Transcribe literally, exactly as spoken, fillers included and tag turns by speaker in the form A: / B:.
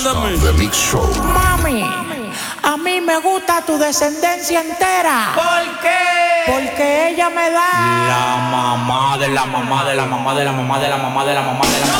A: Remix Show.
B: Mami, a mí me gusta tu descendencia entera.
C: ¿Por qué?
B: Porque ella me da
C: la mamá de la mamá de la mamá de la mamá de la mamá de la mamá de la mamá.